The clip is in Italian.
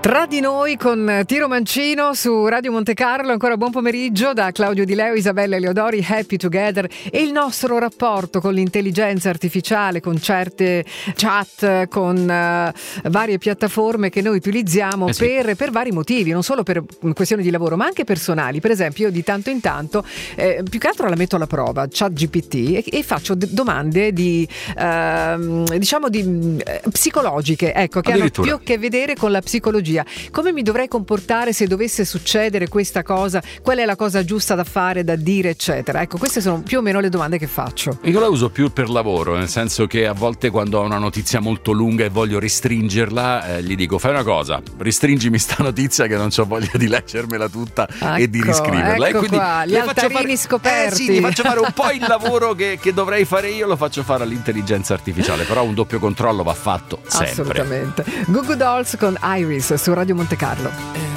Tra di noi con Tiro Mancino su Radio Monte Carlo. Ancora buon pomeriggio da Claudio Di Leo, Isabella Eleodori, Happy Together. E il nostro rapporto con l'intelligenza artificiale, con certe chat, con varie piattaforme che noi utilizziamo per vari motivi, non solo per questioni di lavoro ma anche personali. Per esempio io di tanto in tanto più che altro la metto alla prova, ChatGPT, e faccio domande di diciamo di psicologiche, ecco, che hanno più a che vedere con la psicologia. Come mi dovrei comportare se dovesse succedere questa cosa? Qual è la cosa giusta da fare, da dire, eccetera? Ecco, queste sono più o meno le domande che faccio. Io la uso più per lavoro, nel senso che a volte quando ho una notizia molto lunga e voglio restringerla, gli dico: fai una cosa, restringimi sta notizia che non ho voglia di leggermela tutta e di riscriverla. Ecco, e quindi qua, gli altarini scoperti. Sì, gli faccio fare un po' il lavoro che dovrei fare io, lo faccio fare all'intelligenza artificiale, però un doppio controllo va fatto sempre. Assolutamente. Goo Goo Dolls con Iris su Radio Monte Carlo.